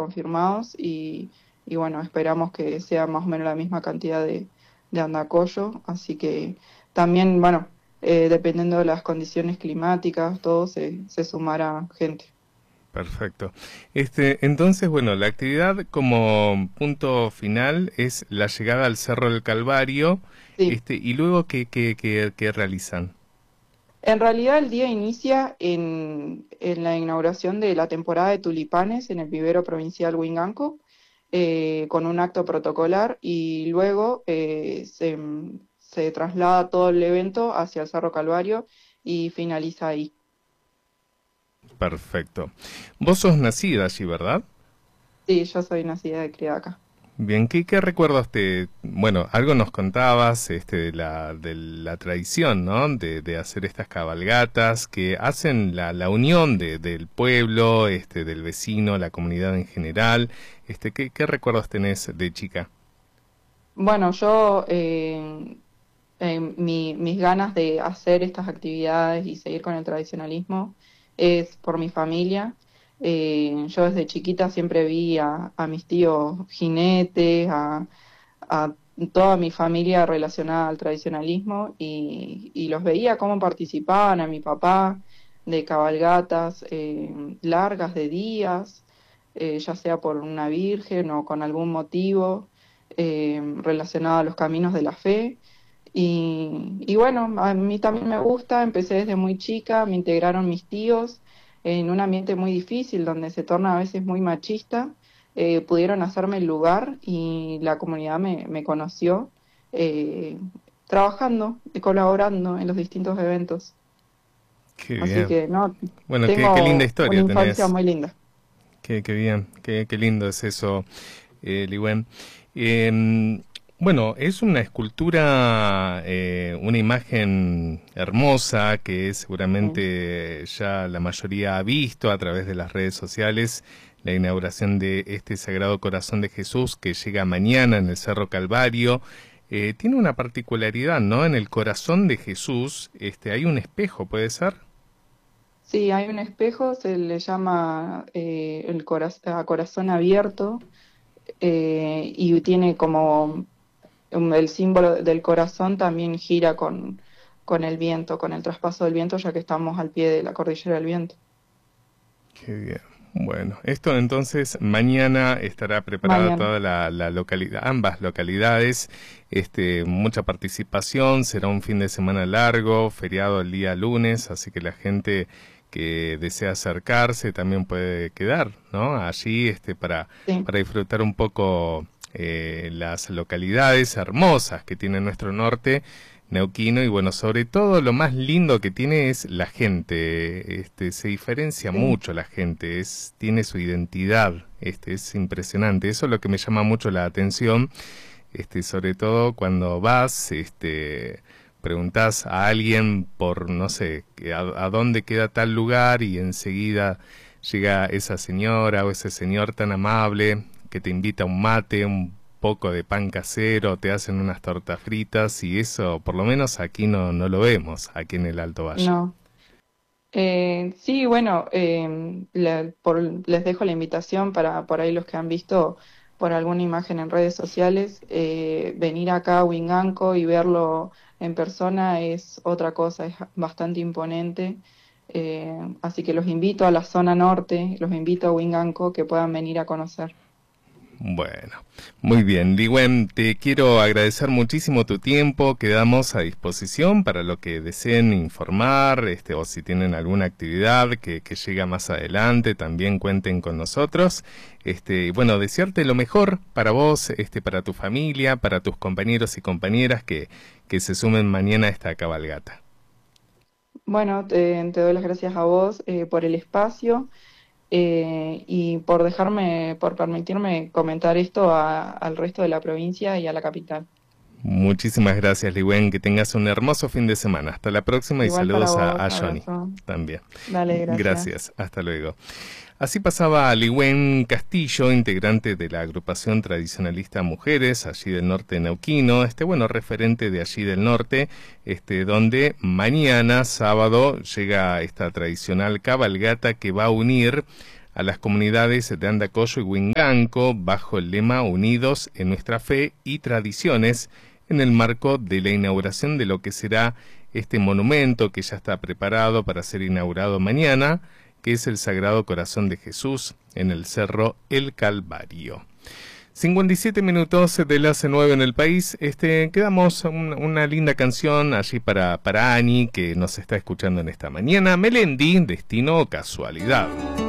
confirmados y bueno, esperamos que sea más o menos la misma cantidad de andacollo, así que también, bueno, dependiendo de las condiciones climáticas, todo se sumará gente. Perfecto. Entonces, bueno, la actividad como punto final es la llegada al Cerro del Calvario, Sí. y luego ¿qué realizan? En realidad el día inicia en la inauguración de la temporada de tulipanes en el vivero provincial Huinganco, con un acto protocolar y luego se traslada todo el evento hacia el Cerro Calvario y finaliza ahí. Perfecto. Vos sos nacida allí, ¿verdad? Sí, yo soy nacida y criada acá. Bien, ¿qué recuerdos bueno, algo nos contabas, de la tradición, ¿no? De hacer estas cabalgatas que hacen la unión del pueblo, del vecino, la comunidad en general. ¿Qué recuerdos tenés de chica? Bueno, yo mis ganas de hacer estas actividades y seguir con el tradicionalismo es por mi familia. Yo desde chiquita siempre vi a mis tíos jinetes, a toda mi familia relacionada al tradicionalismo y los veía cómo participaban, a mi papá de cabalgatas largas de días, ya sea por una virgen o con algún motivo relacionado a los caminos de la fe. Y bueno, a mí también me gusta, empecé desde muy chica, me integraron mis tíos en un ambiente muy difícil donde se torna a veces muy machista, pudieron hacerme el lugar y la comunidad me conoció eh, trabajando y colaborando en los distintos eventos. Qué Así bien. que no, Bueno, qué linda tengo una historia infancia tenés. muy linda. Qué bien, qué lindo es eso, Liwen. Em, bueno, es una escultura, una imagen hermosa que Sí. seguramente ya la mayoría ha visto a través de las redes sociales, la inauguración de este Sagrado Corazón de Jesús que llega mañana en el Cerro Calvario. Tiene una particularidad, ¿no? En el corazón de Jesús, hay un espejo, ¿puede ser? Sí, hay un espejo, se le llama a corazón abierto y tiene como el símbolo del corazón también gira con el viento, con el traspaso del viento, ya que estamos al pie de la cordillera del viento. Qué bien. Bueno, esto entonces mañana estará preparada Mañana. toda la localidad, ambas localidades, mucha participación, será un fin de semana largo, feriado el día lunes, así que la gente que desea acercarse también puede quedar, ¿no? Allí, Sí. para disfrutar un poco las localidades hermosas que tiene nuestro norte neuquino y bueno, sobre todo lo más lindo que tiene es la gente, se diferencia Sí. mucho la gente, tiene su identidad, es impresionante, eso es lo que me llama mucho la atención, sobre todo cuando vas, preguntás a alguien por, no sé, a dónde queda tal lugar y enseguida llega esa señora o ese señor tan amable que te invita a un mate, un poco de pan casero, te hacen unas tortas fritas y eso por lo menos aquí no lo vemos, aquí en el Alto Valle. No. Sí, bueno, les dejo la invitación para por ahí los que han visto por alguna imagen en redes sociales, venir acá a Huinganco y verlo en persona es otra cosa, es bastante imponente. Así que los invito a la zona norte, los invito a Huinganco que puedan venir a conocer. Bueno, muy bien. Ligüen, te quiero agradecer muchísimo tu tiempo. Quedamos a disposición para lo que deseen informar, o si tienen alguna actividad que llega más adelante, también cuenten con nosotros. Y bueno, desearte lo mejor para vos, para tu familia, para tus compañeros y compañeras que se sumen mañana a esta cabalgata. Bueno, te doy las gracias a vos por el espacio. Y por por permitirme comentar esto al resto de la provincia y a la capital. Muchísimas gracias, Ligüen. Que tengas un hermoso fin de semana. Hasta la próxima y Igual para saludos a vos, Johnny abrazo. también. Dale, gracias. Gracias. Hasta luego. Así pasaba Ligüen Castillo, integrante de la agrupación tradicionalista Mujeres, allí del norte neuquino, bueno, referente de allí del norte, donde mañana, sábado, llega esta tradicional cabalgata que va a unir a las comunidades de Andacollo y Huinganco bajo el lema Unidos en nuestra fe y tradiciones, en el marco de la inauguración de lo que será este monumento que ya está preparado para ser inaugurado mañana, que es el Sagrado Corazón de Jesús en el Cerro El Calvario. 57 minutos de las 9 en el país. Quedamos una linda canción allí para Ani, que nos está escuchando en esta mañana. Melendi, Destino o Casualidad.